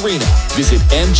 arena. Visit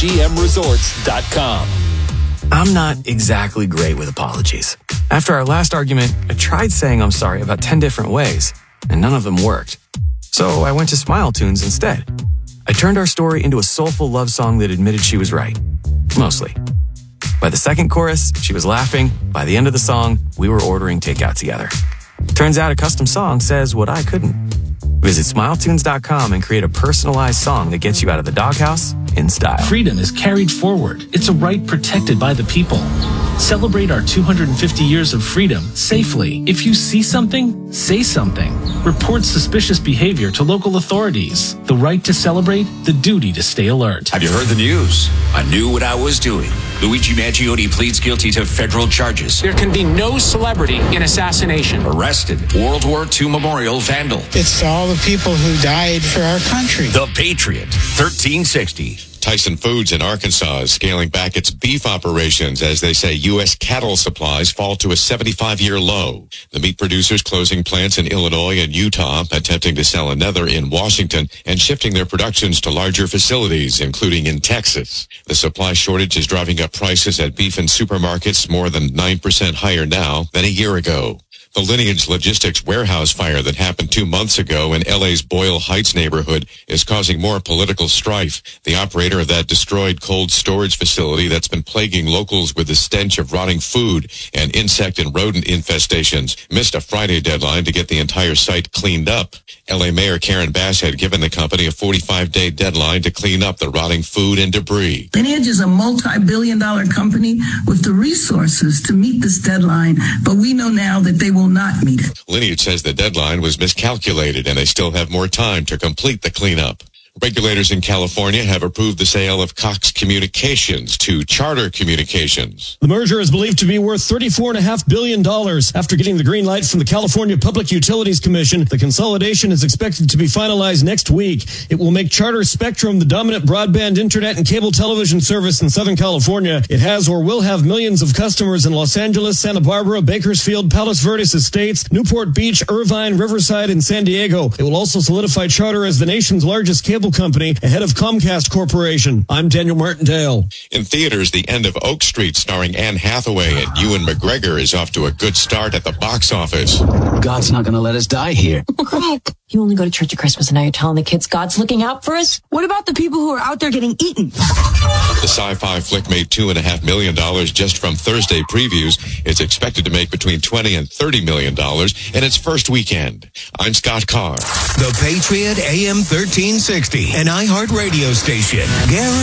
MGMResorts.com. I'm not exactly great with apologies. After our last argument, I tried saying I'm sorry about 10 different ways, and none of them worked. So I went to Smile Tunes instead. I turned our story into a soulful love song that admitted she was right. Mostly. By the second chorus, she was laughing. By the end of the song, we were ordering takeout together. Turns out a custom song says what I couldn't. Visit SmileTunes.com and create a personalized song that gets you out of the doghouse in style. Freedom is carried forward. It's a right protected by the people. Celebrate our 250 years of freedom safely. If you see something, say something. Report suspicious behavior to local authorities. The right to celebrate, the duty to stay alert. Have you heard the news? I knew what I was doing. Luigi Mangione pleads guilty to federal charges. There can be no celebrity in assassination. Arrested. World War II memorial vandal. It's all the people who died for our country. The Patriot. 1360. Tyson Foods in Arkansas is scaling back its beef operations as they say U.S. cattle supplies fall to a 75-year low. The meat producers closing plants in Illinois and Utah, attempting to sell another in Washington, and shifting their productions to larger facilities, including in Texas. The supply shortage is driving up prices at beef in supermarkets more than 9% higher now than a year ago. The Lineage Logistics warehouse fire that happened 2 months ago in LA's Boyle Heights neighborhood is causing more political strife. The operator of that destroyed cold storage facility that's been plaguing locals with the stench of rotting food and insect and rodent infestations missed a Friday deadline to get the entire site cleaned up. LA Mayor Karen Bass had given the company a 45-day deadline to clean up the rotting food and debris. Lineage is a multi-billion-dollar company with the resources to meet this deadline, but we know now that they will not meet it. Lineage says the deadline was miscalculated and they still have more time to complete the cleanup. Regulators in California have approved the sale of Cox Communications to Charter Communications. The merger is believed to be worth $34.5 billion. After getting the green light from the California Public Utilities Commission, the consolidation is expected to be finalized next week. It will make Charter Spectrum the dominant broadband internet and cable television service in Southern California. It has or will have millions of customers in Los Angeles, Santa Barbara, Bakersfield, Palos Verdes Estates, Newport Beach, Irvine, Riverside, and San Diego. It will also solidify Charter as the nation's largest cable company ahead of Comcast Corporation. I'm Daniel Martindale. In theaters, The End of Oak Street starring Anne Hathaway and Ewan McGregor is off to a good start at the box office. God's not going to let us die here. Greg, you only go to church at Christmas and now you're telling the kids God's looking out for us? What about the people who are out there getting eaten? The sci-fi flick made $2.5 million just from Thursday previews. It's expected to make between $20 and $30 million in its first weekend. I'm Scott Carr. The Patriot AM 1360, an iHeart radio station.